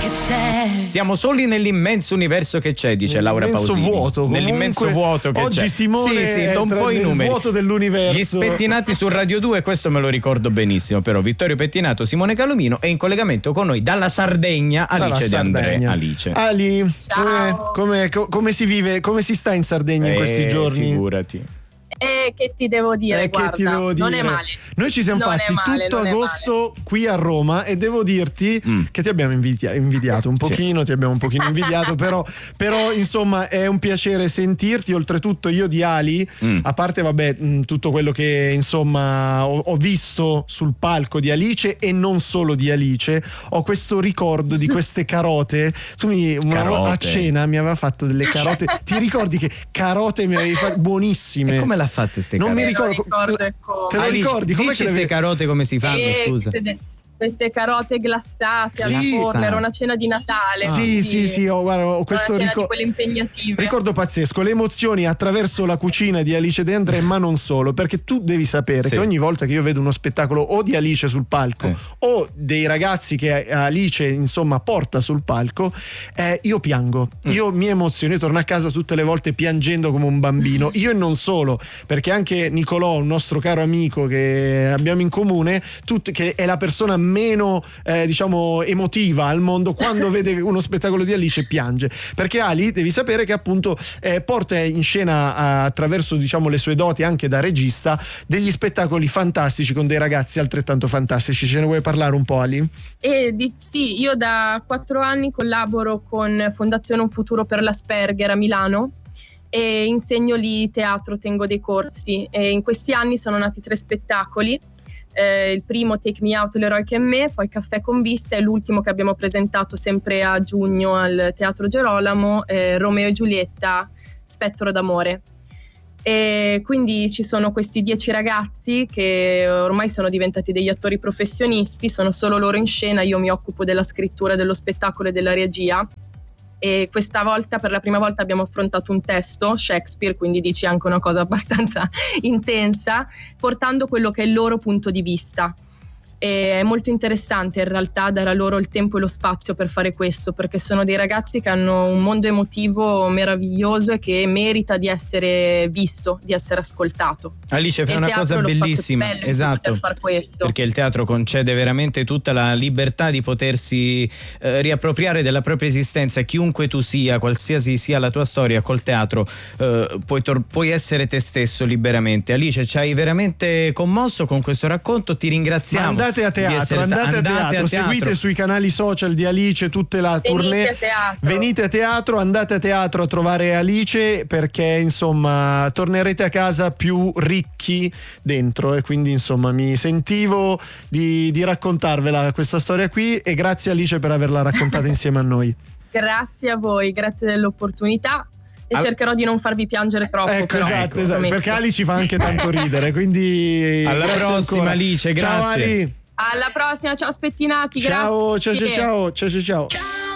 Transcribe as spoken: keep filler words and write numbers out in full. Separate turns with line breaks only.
che c'è.
Siamo soli nell'immenso universo che c'è, dice Laura Pausini.
Vuoto,
nell'immenso vuoto che
oggi
c'è.
Simone
sì, sì,
è
do un
tra
po' i
nel
numeri.
vuoto dell'universo.
Gli spettinati su Radio due, questo me lo ricordo benissimo, però Vittorio Pettinato, Simone Calomino, e in collegamento con noi dalla Sardegna Alice
Dalla
De André.
Sardegna.
Alice.
Ali,
Ciao.
come, come, come si vive, come si sta in Sardegna in questi
Eh,
giorni?
Figurati.
E che ti devo dire,
Eh,
guarda,
che ti devo dire?
non è male.
Noi ci siamo
Non è
fatti
male,
tutto
non è
agosto qui a Roma e devo dirti
Mm.
che ti abbiamo invidia- invidiato un pochino, ti abbiamo un pochino invidiato, però, però insomma è un piacere sentirti. Oltretutto io di Ali,
Mm.
a parte vabbè mh, tutto quello che insomma ho, ho visto sul palco di Alice e non solo di Alice, ho questo ricordo di queste carote. Tu mi, una
Carote.
volta a cena mi aveva fatto delle carote, ti ricordi che carote mi avevi fatto buonissime?
E come l'ha fatte ste
Non mi
carote?
ricordo,
Me lo ricordo, ecco.
te lo
Alice,
ricordi? Com'è
dici
che le
ste
avevi-
carote come si fanno,
E
scusa?
queste, queste carote glassate al
Sì.
forno, era una cena di Natale.
Sì,
quindi
sì, sì, ho, guarda, ho questo
una cena
ricor-
di quelle impegnative.
ricordo pazzesco, le emozioni attraverso la cucina di Alice De André, ma non solo, perché tu devi sapere
Sì.
che ogni volta che io vedo uno spettacolo o di Alice sul palco
Eh.
o dei ragazzi che Alice insomma porta sul palco, eh, io piango,
Mm.
io mi emoziono, io torno a casa tutte le volte piangendo come un bambino, io e non solo, perché anche Nicolò, un nostro caro amico che abbiamo in comune, tut- che è la persona meno eh, diciamo emotiva al mondo, quando vede uno spettacolo di Alice piange, perché Ali devi sapere che appunto eh, porta in scena eh, attraverso diciamo le sue doti anche da regista degli spettacoli fantastici con dei ragazzi altrettanto fantastici. Ce ne vuoi parlare un po', Ali?
E di- sì, io da quattro anni collaboro con Fondazione Un Futuro per l'Asperger a Milano e insegno lì teatro, tengo dei corsi e in questi anni sono nati tre spettacoli. Eh, il primo Take Me Out, l'eroe che è me, poi Caffè con Vista e l'ultimo che abbiamo presentato sempre a giugno al Teatro Gerolamo, eh, Romeo e Giulietta, Spettro d'amore. E quindi ci sono questi dieci ragazzi che ormai sono diventati degli attori professionisti, sono solo loro in scena, io mi occupo della scrittura dello spettacolo e della regia. E questa volta, per la prima volta, abbiamo affrontato un testo Shakespeare, quindi dici anche una cosa abbastanza intensa, portando quello che è il loro punto di vista. E è molto interessante in realtà dare a loro il tempo e lo spazio per fare questo, perché sono dei ragazzi che hanno un mondo emotivo meraviglioso e che merita di essere visto, di essere ascoltato.
Alice,
E
fai
il
una
teatro
cosa
è lo spazio
bellissima,
più bello in cui
esatto,
poter far questo.
perché il teatro concede veramente tutta la libertà di potersi eh, riappropriare della propria esistenza. Chiunque tu sia, qualsiasi sia la tua storia, col teatro eh, puoi, tor- puoi essere te stesso liberamente. Alice, ci hai veramente commosso con questo racconto, ti ringraziamo.
Andate a
di
teatro,
essere sta-
andate a
andate
teatro,
a teatro.
seguite sui canali social di Alice tutta la
Venite
tournée.
a teatro.
Venite a teatro, andate a teatro a trovare Alice, perché insomma tornerete a casa più ricchi dentro, e quindi insomma mi sentivo di, di raccontarvela questa storia qui, e grazie Alice per averla raccontata insieme a noi.
Grazie a voi, grazie dell'opportunità. E
Al-
cercherò di non farvi piangere troppo.
Ecco,
però,
esatto, esatto,
promesso.
perché Ali ci fa anche tanto ridere, quindi
Alla
grazie
prossima,
ancora.
Alice,
Ciao
grazie.
Ali.
Alla prossima, ciao spettinati,
Ciao, ciao,
grazie.
ciao, ciao, ciao, ciao.
Ciao.